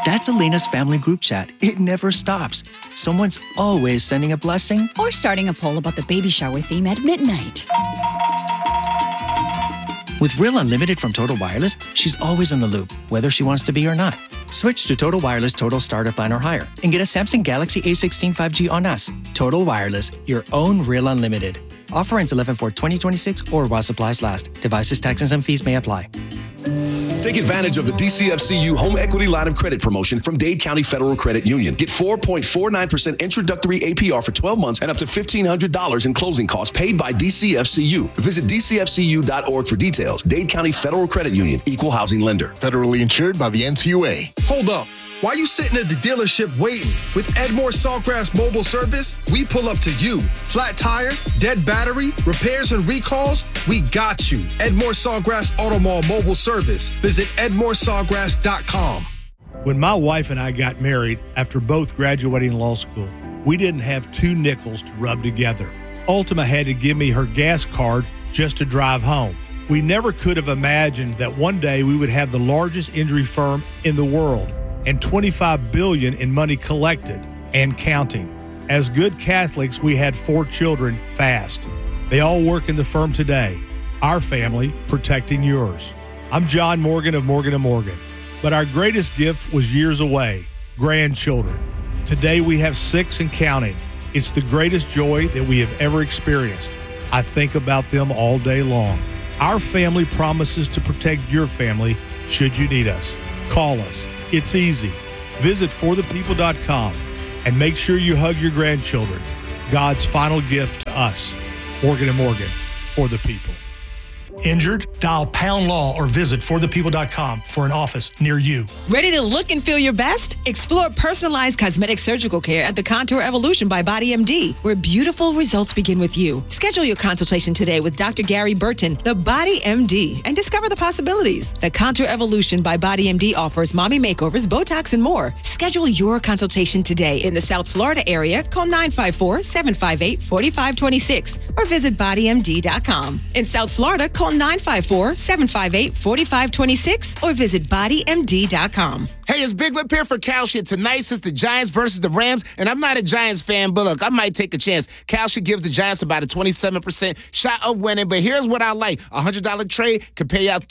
That's Elena's family group chat. It never stops. Someone's always sending a blessing or starting a poll about the baby shower theme at midnight. With Real Unlimited from Total Wireless, she's always in the loop, whether she wants to be or not. Switch to Total Wireless Total Starter Plan or higher and get a Samsung Galaxy A16 5G on us. Total Wireless, your own Real Unlimited. Offer ends 11/4/2026 or while supplies last. Devices, taxes, and fees may apply. Take advantage of the DCFCU Home Equity Line of Credit promotion from Dade County Federal Credit Union. Get 4.49% introductory APR for 12 months and up to $1,500 in closing costs paid by DCFCU. Visit dcfcu.org for details. Dade County Federal Credit Union, Equal Housing Lender. Federally insured by the NCUA. Hold up. Why you sitting at the dealership waiting? With Edmore Sawgrass Mobile Service, we pull up to you. Flat tire, dead battery, repairs and recalls, we got you. Edmore Sawgrass Auto Mall Mobile Service. Visit edmoresawgrass.com. When my wife and I got married after both graduating law school, we didn't have two nickels to rub together. Ultima had to give me her gas card just to drive home. We never could have imagined that one day we would have the largest injury firm in the world and $25 billion in money collected and counting. As good Catholics, we had 4 children fast. They all work in the firm today. Our family protecting yours. I'm John Morgan of Morgan & Morgan, but our greatest gift was years away, grandchildren. Today we have 6 and counting. It's the greatest joy that we have ever experienced. I think about them all day long. Our family promises to protect your family should you need us. Call us. It's easy. Visit forthepeople.com and make sure you hug your grandchildren. God's final gift to us. Morgan & Morgan, for the people. Injured? Dial Pound Law or visit forthepeople.com for an office near you. Ready to look and feel your best? Explore personalized cosmetic surgical care at the Contour Evolution by Body MD, where beautiful results begin with you. Schedule your consultation today with Dr. Gary Burton, the Body MD, and discover the possibilities. The Contour Evolution by Body MD offers mommy makeovers, Botox, and more. Schedule your consultation today in the South Florida area. Call 954-758-4526 or visit bodymd.com. In South Florida, call 954-758-4526 or visit bodymd.com. Hey, it's Big Lip here for Kalshi. Tonight it's the Giants versus the Rams, and I'm not a Giants fan, but look, I might take a chance. Kalshi gives the Giants about a 27% shot of winning, but here's what I like. A $100 trade can pay out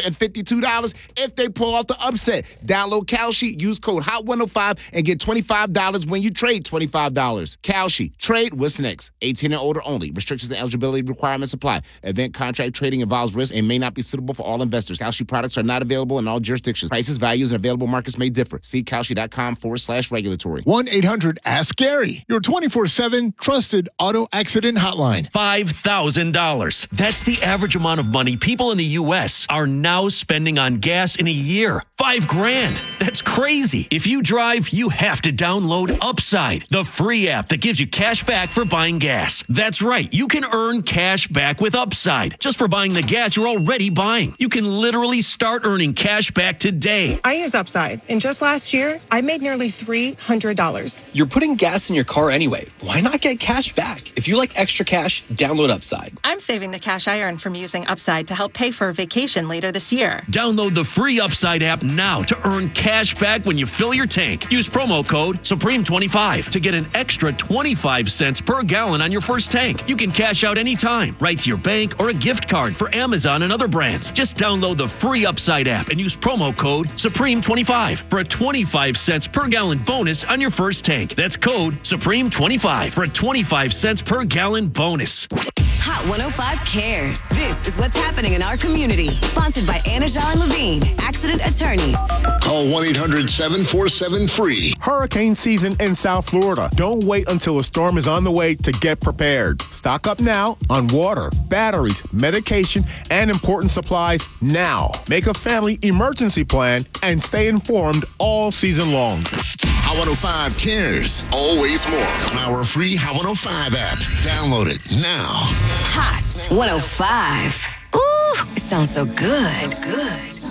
$352 if they pull off the upset. Download Kalshi, use code HOT105, and get $25 when you trade $25. Kalshi, trade, what's next? 18 and older only. Restrictions and eligibility requirements apply. Event contract trading involves risk and may not be suitable for all investors. Kalshi products are not available in all jurisdictions. Prices, values, and available markets may differ. See Kalshi.com/regulatory. 1-800-ASK-GARY, your 24/7 trusted auto accident hotline. $5,000. That's the average amount of money people in the U.S. are now spending on gas in a year. $5,000. That's crazy. If you drive, you have to download Upside, the free app that gives you cash back for buying gas. That's right. You can earn cash back with Upside just for buying the gas you're already buying. You can literally start earning cash back today. I use Upside, and just last year, I made nearly $300. You're putting gas in your car anyway. Why not get cash back? If you like extra cash, download Upside. I'm saving the cash I earn from using Upside to help pay for a vacation later this year. Download the free Upside app now to earn cash back when you fill your tank. Use promo code Supreme25 to get an extra 25 cents per gallon on your first tank. You can cash out anytime, right to your bank or a gift card for Amazon and other brands. Just download the free Upside app and use promo code Supreme25 for a 25 cents per gallon bonus on your first tank. That's code Supreme25 for a 25 cents per gallon bonus. Hot 105 cares. This is what's happening in our community. Sponsored by Anajar and Levine, accident attorneys. Call 1-800-747-FREE. Hurricane season in South Florida. Don't wait until a storm is on the way to get prepared. Stock up now on water, batteries, medication, and important supplies now. Make a family emergency plan and stay informed all season long. Hot 105 cares. Always more. On our free Hot 105 app. Download it now. Hot 105. Ooh, it sounds so good.